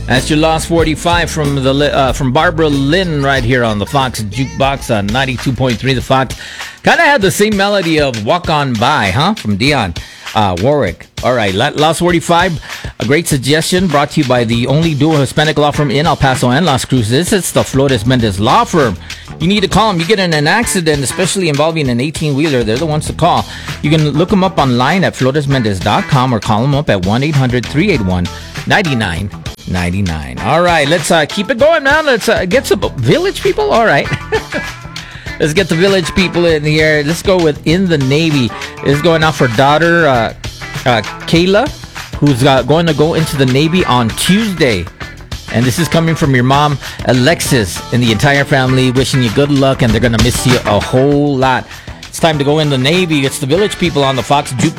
That's your Lost 45 from Barbara Lynn right here on the Fox Jukebox on 92.3 The Fox. Kind of had the same melody of Walk On By, huh? From Dionne Warwick. All right, Lost 45, a great suggestion brought to you by the only dual Hispanic law firm in El Paso and Las Cruces. It's the Flores Mendez Law Firm. You need to call them. You get in an accident, especially involving an 18-wheeler, they're the ones to call. You can look them up online at floresmendez.com or call them up at 1-800-381-9999. All right, let's keep it going, man. Let's get some village people. All right. Let's get the village people in here. Let's go with In the Navy. This is going out for daughter Kayla, who's going to go into the Navy on Tuesday. And this is coming from your mom, Alexis, and the entire family, wishing you good luck, and they're going to miss you a whole lot. It's time to go in the Navy. It's the village people on the Fox Jukebox.